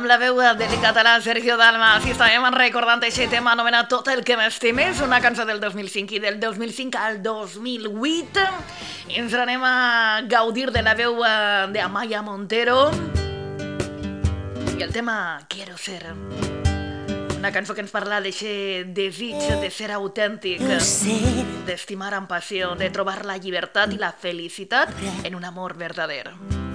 amb la veu del català Sergio Dalma. Si estàvem recordant aquest tema anomenat Tot el que m'estimes, una cançó del 2005 i del 2005 al 2008. I ens anem a gaudir de la veu d'Amaya Montero i el tema Quiero Ser. Una cançó que ens parla d'aquest desig de ser autèntic, d'estimar amb passió, de trobar la llibertat i la felicitat en un amor verdader.